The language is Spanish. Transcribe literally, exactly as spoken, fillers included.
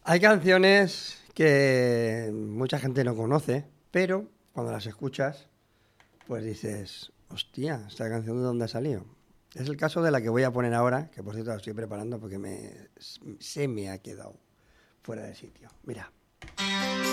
Hay canciones que mucha gente no conoce, pero cuando las escuchas, pues dices, hostia, ¿esta canción de dónde ha salido? Es el caso de la que voy a poner ahora, que por cierto la estoy preparando porque me, se me ha quedado fuera de sitio. Mira.